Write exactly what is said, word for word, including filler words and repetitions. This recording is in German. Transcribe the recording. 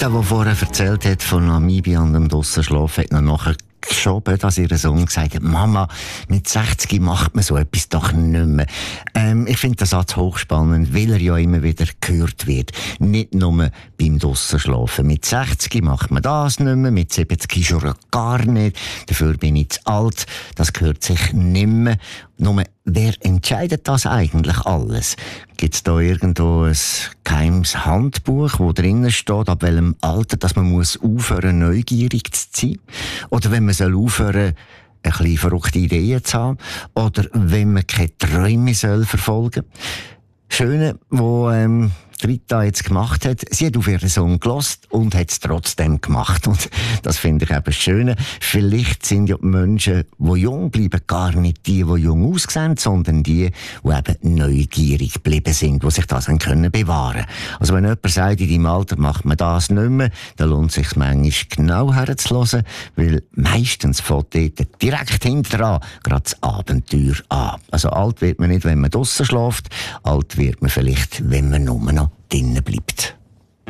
Rita, die vorher erzählt hat von Namibia und dem Drossenschlafen, hat noch nachher geschoben, dass ihr Sohn gesagt hat, Mama, mit sechzig macht man so etwas doch nicht mehr. Ähm, ich finde den Satz hochspannend, weil er ja immer wieder gehört wird. Nicht nur beim Drossenschlafen. Mit sechzig macht man das nicht mehr, mit siebzig schon gar nicht. Dafür bin ich zu alt. Das gehört sich nicht mehr. Nur, wer entscheidet das eigentlich alles? Gibt es da irgendwo ein geheimes Handbuch, wo drinnen steht, ab welchem Alter, dass man muss aufhören, neugierig zu sein? Oder wenn man soll aufhören, ein bisschen verrückte Ideen zu haben? Oder wenn man keine Träume soll verfolgen? Schöne, wo ähm, Rita jetzt gemacht hat, sie hat auf ihren Sohn gehört und hat es trotzdem gemacht. Und das finde ich eben schön. Vielleicht sind ja die Menschen, die jung bleiben, gar nicht die, die jung aussehen, sondern die, die eben neugierig geblieben sind, die sich das dann können bewahren. Also wenn jemand sagt, in deinem Alter macht man das nicht mehr, dann lohnt es sich manchmal genau herzuhören, weil meistens fängt dort direkt hinterher gerade das Abenteuer an. Also alt wird man nicht, wenn man draussen schläft, alt wird man vielleicht, wenn man nur noch drinnen bleibt.